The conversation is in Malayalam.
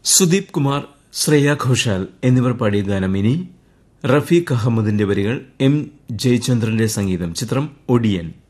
സുദീപ് കുമാർ, ശ്രേയ ഘോഷാൽ എന്നിവർ പാടിയ ഗാനം. ഇനി റഫീഖ് അഹമ്മദിന്റെ വരികൾ, എം ജയചന്ദ്രന്റെ സംഗീതം. ചിത്രം ഒടിയൻ.